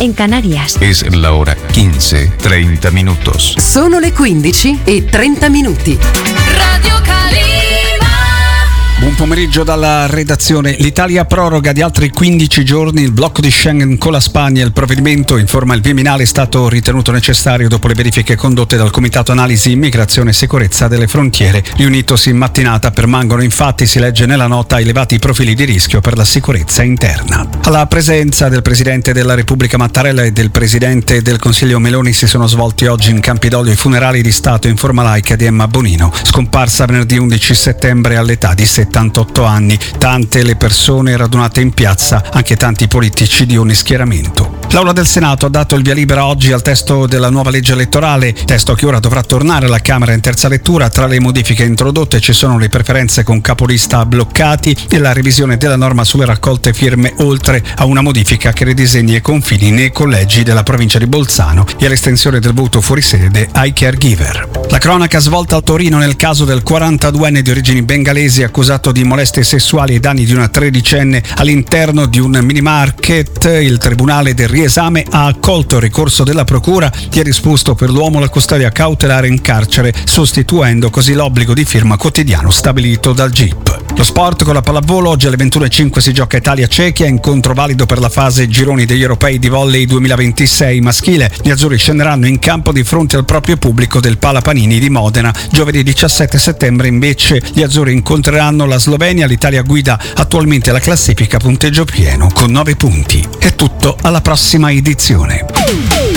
en Canarias. Es la hora 15:30 minutos. Sono le 15:30. Radio Calima. Buon pomeriggio dalla redazione. L'Italia proroga di altri 15 giorni il blocco di Schengen con la Spagna. Il provvedimento, informa il Viminale, è stato ritenuto necessario dopo le verifiche condotte dal Comitato Analisi Immigrazione e Sicurezza delle Frontiere, riunitosi in mattinata. Permangono infatti, si legge nella nota, elevati profili di rischio per la sicurezza interna. Alla presenza del Presidente della Repubblica Mattarella e del Presidente del Consiglio Meloni si sono svolti oggi in Campidoglio i funerali di Stato in forma laica di Emma Bonino, scomparsa venerdì 11 settembre all'età di 78 anni. Tante le persone radunate in piazza, anche tanti politici di ogni schieramento. L'Aula del Senato ha dato il via libera oggi al testo della nuova legge elettorale, testo che ora dovrà tornare alla Camera in terza lettura. Tra le modifiche introdotte ci sono le preferenze con capolista bloccati e la revisione della norma sulle raccolte firme, oltre a una modifica che ridisegna i confini nei collegi della provincia di Bolzano e all'estensione del voto fuori sede ai caregiver. La cronaca svolta a Torino nel caso del 42enne di origini bengalesi accusato di molestie sessuali ai danni di una tredicenne all'interno di un mini market. Il Tribunale del Riesame ha accolto il ricorso della procura che ha disposto per l'uomo la custodia cautelare in carcere, sostituendo così l'obbligo di firma quotidiano stabilito dal GIP. Lo sport con la pallavolo. Oggi alle 21:05 si gioca Italia-Cechia, incontro valido per la fase gironi degli europei di volley 2026 maschile. Gli azzurri scenderanno in campo di fronte al proprio pubblico del Pala Panini di Modena. Giovedì 17 settembre invece gli azzurri incontreranno la Slovenia. L'Italia guida attualmente la classifica a punteggio pieno con 9 punti. È tutto, alla prossima edizione.